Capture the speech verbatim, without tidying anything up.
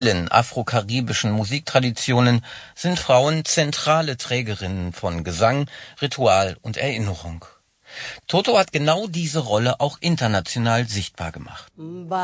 In afro-karibischen Musiktraditionen sind Frauen zentrale Trägerinnen von Gesang, Ritual und Erinnerung. Toto hat genau diese Rolle auch international sichtbar gemacht.